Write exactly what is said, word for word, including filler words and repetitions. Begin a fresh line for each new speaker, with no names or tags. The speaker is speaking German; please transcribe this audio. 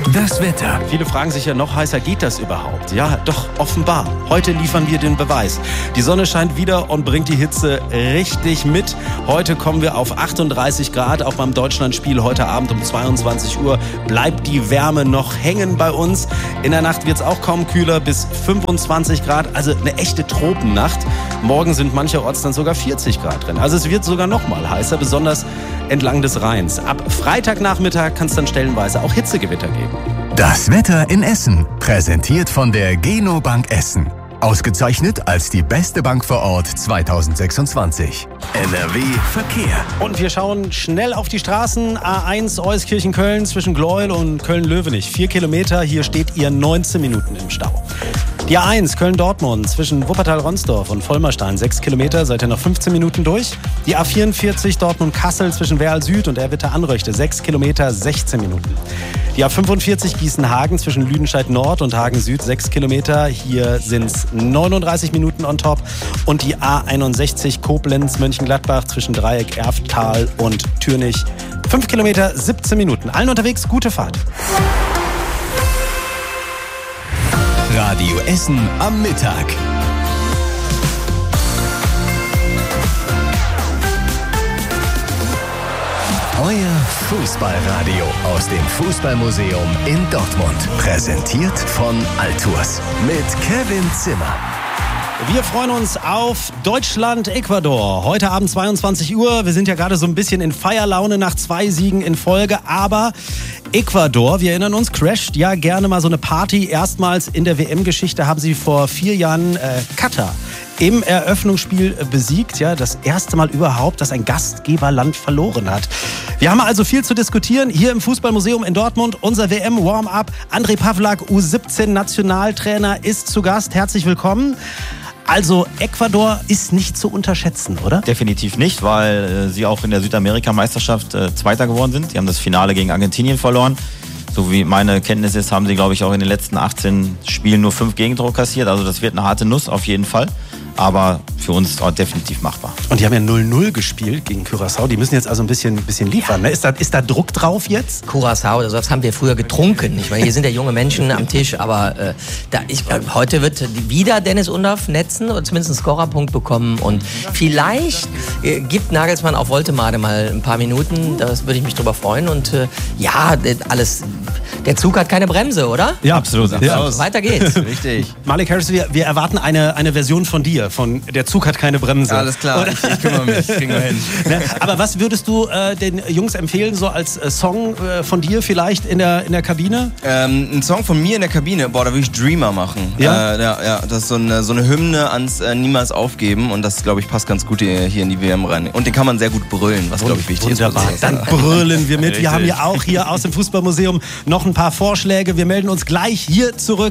Das Wetter.
Viele fragen sich ja, noch heißer geht das überhaupt? Ja, doch offenbar. Heute liefern wir den Beweis. Die Sonne scheint wieder und bringt die Hitze richtig mit. Heute kommen wir auf achtunddreißig Grad. Auch beim Deutschlandspiel heute Abend um zweiundzwanzig Uhr bleibt die Wärme noch hängen bei uns. In der Nacht wird es auch kaum kühler, bis fünfundzwanzig Grad. Also eine echte Tropennacht. Morgen sind mancherorts dann sogar vierzig Grad drin. Also es wird sogar noch mal heißer, besonders entlang des Rheins. Ab Freitagnachmittag kann es dann stellenweise auch Hitzegewitter geben.
Das Wetter in Essen, präsentiert von der Genobank Essen. Ausgezeichnet als die beste Bank vor Ort zweitausendsechsundzwanzig. N R W Verkehr.
Und wir schauen schnell auf die Straßen. A eins Euskirchen-Köln zwischen Gleuel und Köln-Löwenich. Vier Kilometer, hier steht ihr neunzehn Minuten im Stau. Die A eins Köln-Dortmund zwischen Wuppertal-Ronsdorf und Vollmerstein. Sechs Kilometer, seid ihr noch fünfzehn Minuten durch. Die A vierundvierzig Dortmund-Kassel zwischen Werl Süd und Erwitter-Anröchte. Sechs Kilometer, sechzehn Minuten. Die A fünfundvierzig Gießen-Hagen zwischen Lüdenscheid Nord und Hagen Süd. Sechs Kilometer, hier sind es neununddreißig Minuten on top. Und die A einundsechzig Koblenz-Mönchengladbach zwischen Dreieck, Erfttal und Türnich. Fünf Kilometer, siebzehn Minuten. Allen unterwegs, gute Fahrt.
Radio Essen am Mittag. Euer Fußballradio aus dem Fußballmuseum in Dortmund. Präsentiert von Altours mit Kevin Zimmer.
Wir freuen uns auf Deutschland-Ecuador. Heute Abend zweiundzwanzig Uhr. Wir sind ja gerade so ein bisschen in Feierlaune nach zwei Siegen in Folge. Aber Ecuador, wir erinnern uns, crasht ja gerne mal so eine Party. Erstmals in der W M-Geschichte haben sie vor vier Jahren äh, Katar im Eröffnungsspiel besiegt. Ja, das erste Mal überhaupt, dass ein Gastgeberland verloren hat. Wir haben also viel zu diskutieren hier im Fußballmuseum in Dortmund. Unser W M-Warm-Up. André Pavlak, U siebzehn Nationaltrainer, ist zu Gast. Herzlich willkommen. Also Ecuador ist nicht zu unterschätzen, oder?
Definitiv nicht, weil äh, sie auch in der Südamerika-Meisterschaft äh, Zweiter geworden sind. Die haben das Finale gegen Argentinien verloren. So wie meine Kenntnis ist, haben sie, glaube ich, auch in den letzten achtzehn Spielen nur fünf Gegentore kassiert. Also das wird eine harte Nuss auf jeden Fall. Aber für uns auch definitiv machbar.
Und die haben ja null null gespielt gegen Curaçao. Die müssen jetzt also ein bisschen, ein bisschen liefern. Ne? Ist, da, ist da Druck drauf jetzt?
Curaçao, das haben wir früher getrunken. Ich meine, hier sind ja junge Menschen am Tisch. Aber äh, da, ich, äh, heute wird wieder Dennis Undaff netzen oder zumindest einen Scorerpunkt bekommen. Und vielleicht äh, gibt Nagelsmann auf Woltemade mal ein paar Minuten. Das würde ich mich drüber freuen. Und äh, ja, alles... Der Zug hat keine Bremse, oder?
Ja, absolut.
Ja. Weiter geht's.
Richtig.
Malik Harris, wir, wir erwarten eine, eine Version von dir, von Der Zug hat keine Bremse.
Alles klar, ich, ich kümmere mich, kriegen wir hin.
Aber was würdest du äh, den Jungs empfehlen, so als äh, Song äh, von dir vielleicht in der, in der Kabine?
Ähm, ein Song von mir in der Kabine, boah, da würde ich Dreamer machen.
Ja?
Äh, ja, ja, das ist so eine, so eine Hymne ans äh, Niemals aufgeben und das, glaube ich, passt ganz gut hier, hier in die W M rein. Und den kann man sehr gut brüllen, was, glaube ich, wichtig
Wunderbar.
ist.
Dann brüllen wir mit. Wir haben ja auch hier aus dem Fußballmuseum noch ein paar Vorschläge. Wir melden uns gleich hier zurück.